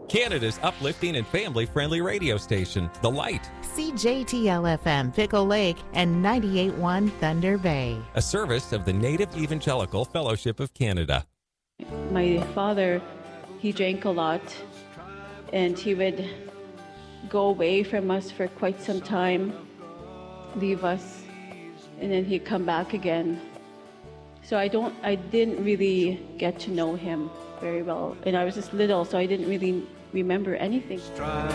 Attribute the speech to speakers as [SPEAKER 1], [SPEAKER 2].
[SPEAKER 1] Canada's uplifting and family-friendly radio station, The Light.
[SPEAKER 2] CJTL-FM Pickle Lake and 98.1 Thunder Bay.
[SPEAKER 1] A service of the Native Evangelical Fellowship of Canada.
[SPEAKER 3] My father, he drank a lot, and he would go away from us for quite some time, leave us, and then he'd come back again. So I didn't really get to know him very well. And I was just little, so I didn't really remember anything.